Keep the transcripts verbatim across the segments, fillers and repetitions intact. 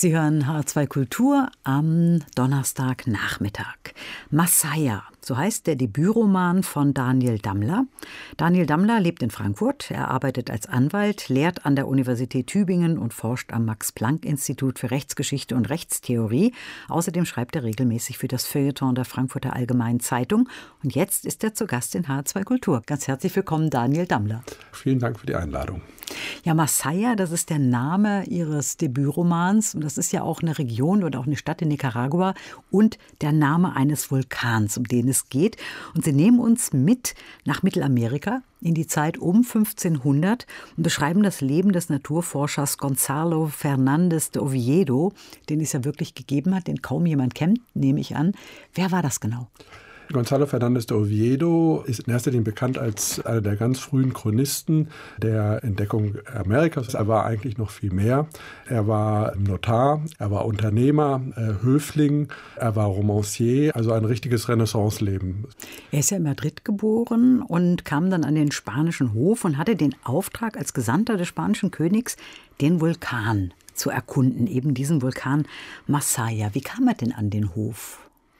Sie hören H R zwei Kultur am Donnerstagnachmittag. Massaia, so heißt der Debütroman von Daniel Dammler. Daniel Dammler lebt in Frankfurt. Er arbeitet als Anwalt, lehrt an der Universität Tübingen und forscht am Max-Planck-Institut für Rechtsgeschichte und Rechtstheorie. Außerdem schreibt er regelmäßig für das Feuilleton der Frankfurter Allgemeinen Zeitung. Und jetzt ist er zu Gast in H R zwei Kultur. Ganz herzlich willkommen, Daniel Dammler. Vielen Dank für die Einladung. Ja, Massaia, das ist der Name Ihres Debütromans. Und das ist ja auch eine Region oder auch eine Stadt in Nicaragua und der Name eines Vulkans, um den es geht. Und Sie nehmen uns mit nach Mittelamerika in die Zeit um fünfzehnhundert und beschreiben das Leben des Naturforschers Gonzalo Fernández de Oviedo, den es ja wirklich gegeben hat, den kaum jemand kennt, nehme ich an. Wer war das genau? Gonzalo Fernández de Oviedo ist in erster Linie bekannt als einer der ganz frühen Chronisten der Entdeckung Amerikas. Er war eigentlich noch viel mehr. Er war Notar, er war Unternehmer, äh, Höfling, er war Romancier, also ein richtiges Renaissance-Leben. Er ist ja in Madrid geboren und kam dann an den spanischen Hof und hatte den Auftrag als Gesandter des spanischen Königs, den Vulkan zu erkunden, eben diesen Vulkan Massaia. Wie kam er denn an den Hof?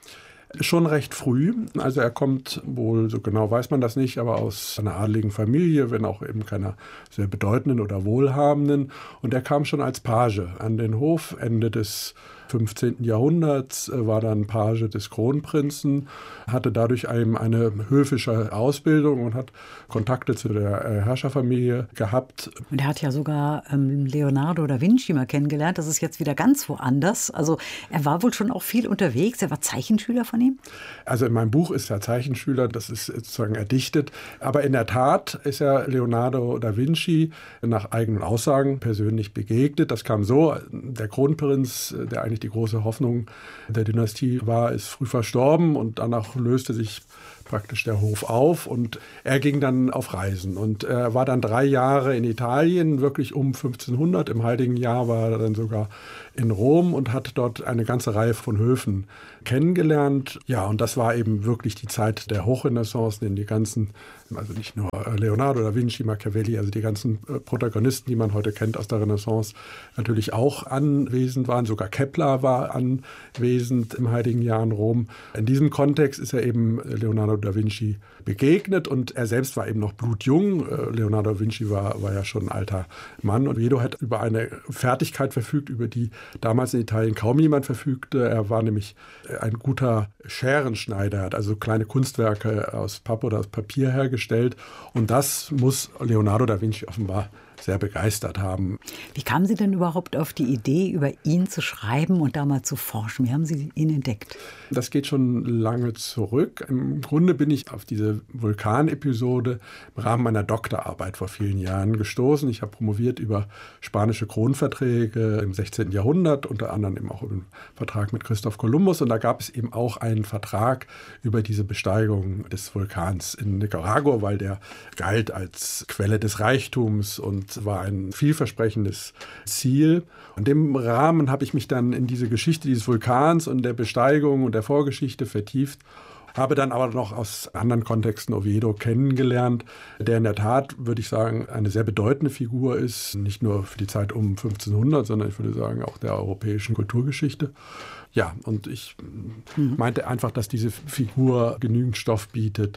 Schon recht früh. Also er kommt wohl, so genau weiß man das nicht, aber aus einer adligen Familie, wenn auch eben keiner sehr bedeutenden oder wohlhabenden. Und er kam schon als Page an den Hof. Ende des fünfzehnten Jahrhunderts war dann Page des Kronprinzen, hatte dadurch einem eine höfische Ausbildung und hat Kontakte zu der Herrscherfamilie gehabt. Und er hat ja sogar ähm, Leonardo da Vinci mal kennengelernt. Das ist jetzt wieder ganz woanders. Also er war wohl schon auch viel unterwegs. Er war Zeichenschüler von ihm? Also in meinem Buch ist er Zeichenschüler, das ist sozusagen erdichtet. Aber in der Tat ist er Leonardo da Vinci nach eigenen Aussagen persönlich begegnet. Das kam so, der Kronprinz, der eigentlich die große Hoffnung der Dynastie war, ist früh verstorben und danach löste sich praktisch der Hof auf und er ging dann auf Reisen und er war dann drei Jahre in Italien, wirklich um fünfzehnhundert. Im Heiligen Jahr war er dann sogar in Rom und hat dort eine ganze Reihe von Höfen kennengelernt. Ja, und das war eben wirklich die Zeit der Hochrenaissance, in denen die ganzen, also nicht nur Leonardo da Vinci, Machiavelli, also die ganzen Protagonisten, die man heute kennt aus der Renaissance, natürlich auch anwesend waren. Sogar Kepler war anwesend im Heiligen Jahr in Rom. In diesem Kontext ist er eben Leonardo da Vinci begegnet und er selbst war eben noch blutjung. Leonardo da Vinci war, war ja schon ein alter Mann und Oviedo hat über eine Fertigkeit verfügt, über die damals in Italien kaum jemand verfügte. Er war nämlich ein guter Scherenschneider, hat also kleine Kunstwerke aus Pappe oder aus Papier hergestellt und das muss Leonardo da Vinci offenbar sehr begeistert haben. Wie kamen Sie denn überhaupt auf die Idee, über ihn zu schreiben und da mal zu forschen? Wie haben Sie ihn entdeckt? Das geht schon lange zurück. Im Grunde bin ich auf diese Vulkanepisode im Rahmen meiner Doktorarbeit vor vielen Jahren gestoßen. Ich habe promoviert über spanische Kronverträge im sechzehnten Jahrhundert, unter anderem eben auch über den Vertrag mit Christoph Kolumbus. Und da gab es eben auch einen Vertrag über diese Besteigung des Vulkans in Nicaragua, weil der galt als Quelle des Reichtums und war ein vielversprechendes Ziel. In dem Rahmen habe ich mich dann in diese Geschichte dieses Vulkans und der Besteigung und der Vorgeschichte vertieft. Habe dann aber noch aus anderen Kontexten Oviedo kennengelernt, der in der Tat, würde ich sagen, eine sehr bedeutende Figur ist, nicht nur für die Zeit um fünfzehnhundert, sondern ich würde sagen auch der europäischen Kulturgeschichte. Ja, und ich mhm. meinte einfach, dass diese Figur genügend Stoff bietet,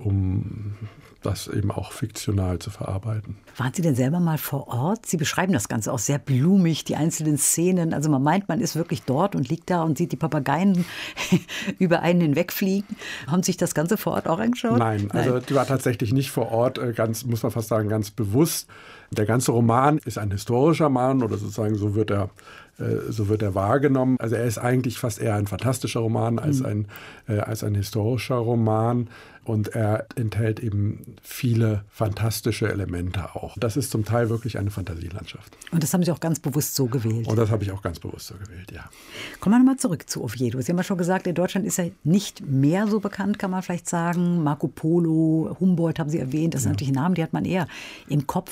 um das eben auch fiktional zu verarbeiten. Waren Sie denn selber mal vor Ort? Sie beschreiben das Ganze auch sehr blumig, die einzelnen Szenen. Also man meint, man ist wirklich dort und liegt da und sieht die Papageien über einen hinwegfliegen. Haben Sie sich das Ganze vor Ort auch angeschaut? Nein, also Nein. Die war tatsächlich nicht vor Ort, ganz, muss man fast sagen, ganz bewusst. Der ganze Roman ist ein historischer Roman oder sozusagen so wird er So wird er wahrgenommen. Also er ist eigentlich fast eher ein fantastischer Roman als ein, äh, als ein historischer Roman. Und er enthält eben viele fantastische Elemente auch. Das ist zum Teil wirklich eine Fantasielandschaft. Und das haben Sie auch ganz bewusst so gewählt? Und das habe ich auch ganz bewusst so gewählt, ja. Kommen wir nochmal zurück zu Oviedo. Sie haben ja schon gesagt, in Deutschland ist er nicht mehr so bekannt, kann man vielleicht sagen. Marco Polo, Humboldt haben Sie erwähnt. Das sind ja natürlich Namen, die hat man eher im Kopf. Ist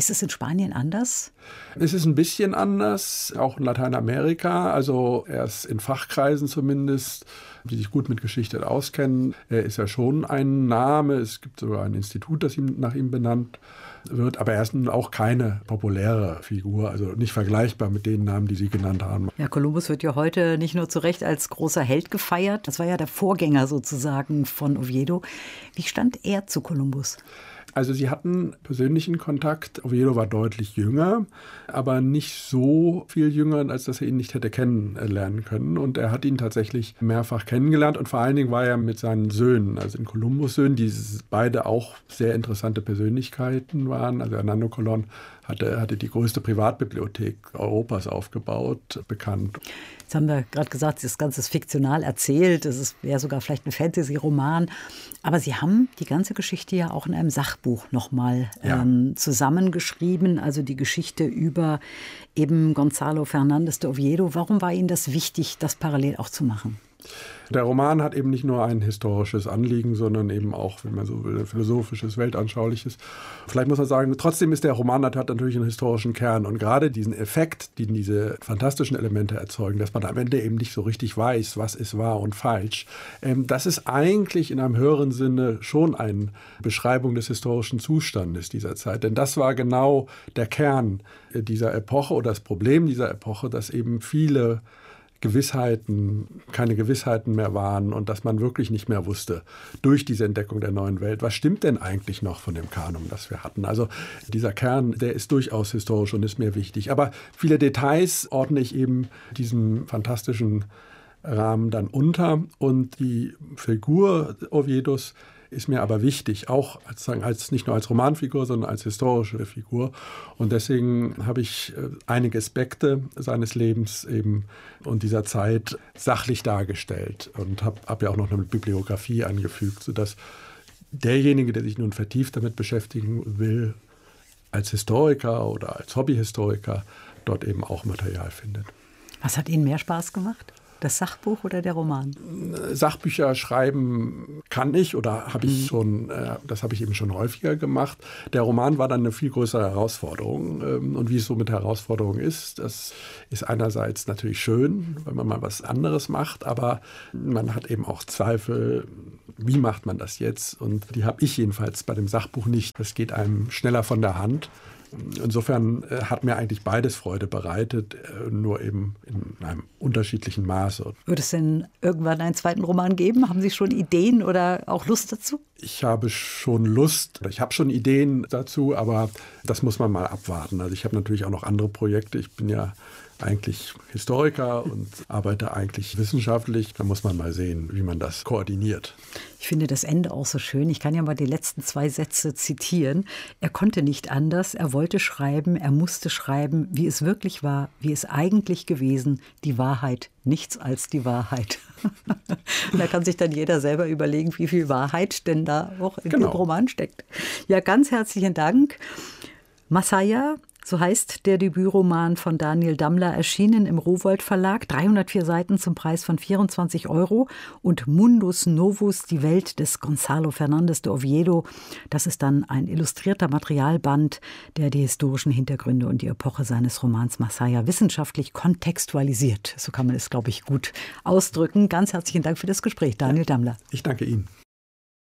Ist es in Spanien anders? Es ist ein bisschen anders, auch in Lateinamerika. Also er ist in Fachkreisen zumindest, die sich gut mit Geschichte auskennen. Er ist ja schon ein Name. Es gibt sogar ein Institut, das ihm, nach ihm benannt wird. Aber er ist nun auch keine populäre Figur, also nicht vergleichbar mit den Namen, die Sie genannt haben. Ja, Kolumbus wird ja heute nicht nur zu Recht als großer Held gefeiert. Das war ja der Vorgänger sozusagen von Oviedo. Wie stand er zu Kolumbus? Also sie hatten persönlichen Kontakt. Oviedo war deutlich jünger, aber nicht so viel jünger, als dass er ihn nicht hätte kennenlernen können. Und er hat ihn tatsächlich mehrfach kennengelernt. Und vor allen Dingen war er mit seinen Söhnen, also den Kolumbus-Söhnen, die beide auch sehr interessante Persönlichkeiten waren. Also Hernando Colón hatte, hatte die größte Privatbibliothek Europas aufgebaut, bekannt. Jetzt haben wir gerade gesagt, das Ganze ist fiktional erzählt. Es wäre sogar vielleicht ein Fantasy-Roman. Aber Sie haben die ganze Geschichte ja auch in einem Sachbuch nochmal ja. ähm, zusammengeschrieben. Also die Geschichte über eben Gonzalo Fernández de Oviedo. Warum war Ihnen das wichtig, das parallel auch zu machen? Der Roman hat eben nicht nur ein historisches Anliegen, sondern eben auch, wenn man so will, ein philosophisches, weltanschauliches. Vielleicht muss man sagen, trotzdem ist der Roman, hat natürlich einen historischen Kern. Und gerade diesen Effekt, den diese fantastischen Elemente erzeugen, dass man am Ende eben nicht so richtig weiß, was ist wahr und falsch, ähm, das ist eigentlich in einem höheren Sinne schon eine Beschreibung des historischen Zustandes dieser Zeit. Denn das war genau der Kern dieser Epoche oder das Problem dieser Epoche, dass eben viele Gewissheiten, keine Gewissheiten mehr waren und dass man wirklich nicht mehr wusste durch diese Entdeckung der neuen Welt. Was stimmt denn eigentlich noch von dem Kanon, das wir hatten? Also dieser Kern, der ist durchaus historisch und ist mir wichtig. Aber viele Details ordne ich eben diesem fantastischen Rahmen dann unter. Und die Figur Oviedos ist mir aber wichtig, auch als, als nicht nur als Romanfigur, sondern als historische Figur. Und deswegen habe ich einige Aspekte seines Lebens eben und dieser Zeit sachlich dargestellt und habe hab ja auch noch eine Bibliografie angefügt, sodass derjenige, der sich nun vertieft damit beschäftigen will, als Historiker oder als Hobbyhistoriker dort eben auch Material findet. Was hat Ihnen mehr Spaß gemacht? Das Sachbuch oder der Roman? Sachbücher schreiben kann ich oder habe ich schon, äh, das habe ich eben schon häufiger gemacht. Der Roman war dann eine viel größere Herausforderung. Ähm, und wie es so mit Herausforderungen ist, das ist einerseits natürlich schön, wenn man mal was anderes macht, aber man hat eben auch Zweifel, wie macht man das jetzt? Und die habe ich jedenfalls bei dem Sachbuch nicht. Das geht einem schneller von der Hand. Insofern hat mir eigentlich beides Freude bereitet, nur eben in einem unterschiedlichen Maße. Wird es denn irgendwann einen zweiten Roman geben? Haben Sie schon Ideen oder auch Lust dazu? Ich habe schon Lust, ich habe schon Ideen dazu, aber das muss man mal abwarten. Also ich habe natürlich auch noch andere Projekte. Ich bin ja eigentlich Historiker und arbeite eigentlich wissenschaftlich. Da muss man mal sehen, wie man das koordiniert. Ich finde das Ende auch so schön. Ich kann ja mal die letzten zwei Sätze zitieren. Er konnte nicht anders, er wollte schreiben, er musste schreiben, wie es wirklich war, wie es eigentlich gewesen, die Wahrheit, nichts als die Wahrheit. Und da kann sich dann jeder selber überlegen, wie viel Wahrheit denn da auch in genau. dem Roman steckt. Ja, ganz herzlichen Dank. Masaya, so heißt der Debütroman von Daniel Damler, erschienen im Rowohlt Verlag. dreihundertvier Seiten zum Preis von vierundzwanzig Euro. Und Mundus Novus, die Welt des Gonzalo Fernández de Oviedo. Das ist dann ein illustrierter Materialband, der die historischen Hintergründe und die Epoche seines Romans Masaya wissenschaftlich kontextualisiert. So kann man es, glaube ich, gut ausdrücken. Ganz herzlichen Dank für das Gespräch, Daniel Damler. Ich danke Ihnen.